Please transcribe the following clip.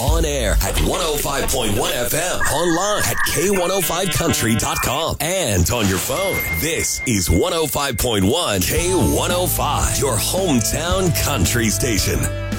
On air at 105.1 FM. Online at K105country.com. And on your phone. This is 105.1 K105, your hometown country station.